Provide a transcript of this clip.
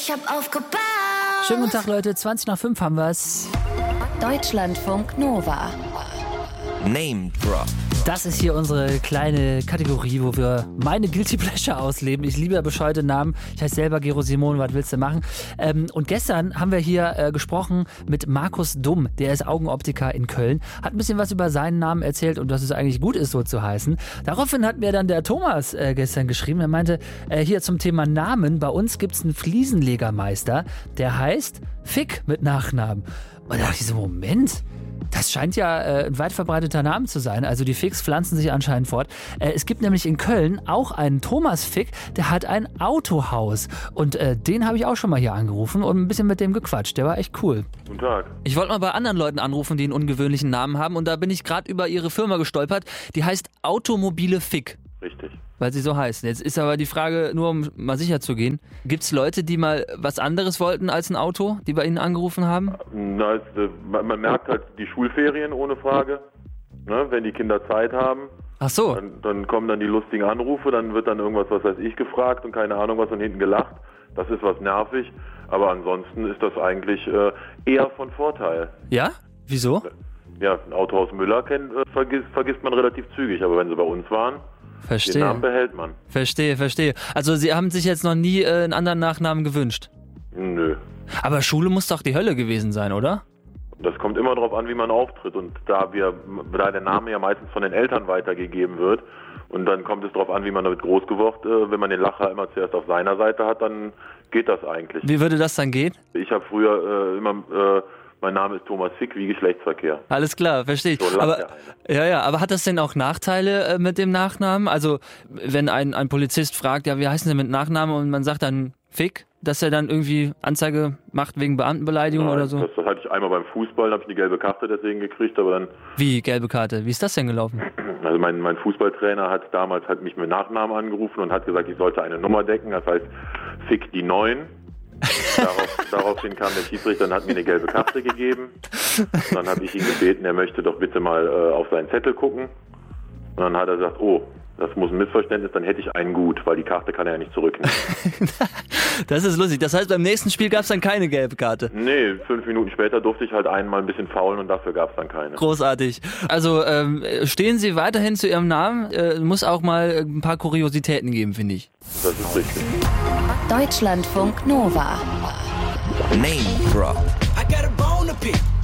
ich hab aufgebaut. Schönen guten Tag, Leute. 20 nach 5 haben wir's. Deutschlandfunk Nova. Name Drop. Das ist hier unsere kleine Kategorie, wo wir meine Guilty Pleasure ausleben. Ich liebe ja bescheuerte Namen. Ich heiße selber Gero Simon, was willst du machen? Und gestern haben wir hier gesprochen mit Markus Dumm. Der ist Augenoptiker in Köln. Hat ein bisschen was über seinen Namen erzählt und dass es eigentlich gut ist, so zu heißen. Daraufhin hat mir dann der Thomas gestern geschrieben. Er meinte, hier zum Thema Namen. Bei uns gibt es einen Fliesenlegermeister, der heißt Fick mit Nachnamen. Und da dachte ich so, Moment. Das scheint ja ein weit verbreiteter Name zu sein. Also die Ficks pflanzen sich anscheinend fort. Es gibt nämlich in Köln auch einen Thomas Fick, der hat ein Autohaus. Und den habe ich auch schon mal hier angerufen und ein bisschen mit dem gequatscht. Der war echt cool. Guten Tag. Ich wollte mal bei anderen Leuten anrufen, die einen ungewöhnlichen Namen haben. Und da bin ich gerade über ihre Firma gestolpert. Die heißt Automobile Fick. Richtig. Weil sie so heißen. Jetzt ist aber die Frage, nur um mal sicher zu gehen, gibt es Leute, die mal was anderes wollten als ein Auto, die bei Ihnen angerufen haben? Na, man merkt halt die Schulferien ohne Frage. Ne, wenn die Kinder Zeit haben, Ach so. dann kommen dann die lustigen Anrufe, dann wird dann irgendwas, was weiß ich, gefragt und keine Ahnung was und hinten gelacht. Das ist was nervig, aber ansonsten ist das eigentlich eher von Vorteil. Ja? Wieso? Ja, ein Autohaus Müller vergisst man relativ zügig, aber wenn sie bei uns waren, den Verstehe. Namen behält man. Verstehe. Also Sie haben sich jetzt noch nie einen anderen Nachnamen gewünscht? Nö. Aber Schule muss doch die Hölle gewesen sein, oder? Das kommt immer darauf an, wie man auftritt. Und da der Name ja meistens von den Eltern weitergegeben wird, und dann kommt es darauf an, wie man damit groß geworden wird. Wenn man den Lacher immer zuerst auf seiner Seite hat, dann geht das eigentlich. Wie würde das dann gehen? Ich habe früher mein Name ist Thomas Fick, wie Geschlechtsverkehr. Alles klar, verstehe ich. So lacht der eine. Ja, aber hat das denn auch Nachteile mit dem Nachnamen? Also, wenn ein Polizist fragt, ja, wie heißen Sie mit Nachnamen, und man sagt dann Fick, dass er dann irgendwie Anzeige macht wegen Beamtenbeleidigung Nein, oder so? Das hatte ich einmal beim Fußball, da habe ich eine gelbe Karte deswegen gekriegt, aber dann... Wie, gelbe Karte? Wie ist das denn gelaufen? Also mein Fußballtrainer hat damals mich mit Nachnamen angerufen und hat gesagt, ich sollte eine Nummer decken, das heißt Fick die 9. Daraufhin kam der Schiedsrichter und hat mir eine gelbe Karte gegeben. Und dann habe ich ihn gebeten, er möchte doch bitte mal auf seinen Zettel gucken. Und dann hat er gesagt, oh, das muss ein Missverständnis, dann hätte ich einen gut, weil die Karte kann er ja nicht zurücknehmen. Das ist lustig. Das heißt, beim nächsten Spiel gab es dann keine gelbe Karte? Nee, 5 Minuten später durfte ich halt einmal ein bisschen faulen und dafür gab es dann keine. Großartig. Also stehen Sie weiterhin zu Ihrem Namen? Muss auch mal ein paar Kuriositäten geben, finde ich. Das ist richtig. Deutschlandfunk Nova. Name Drop. I got a bone to pick.